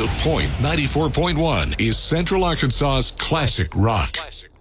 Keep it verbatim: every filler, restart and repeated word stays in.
The Point ninety-four point one is Central Arkansas's classic rock.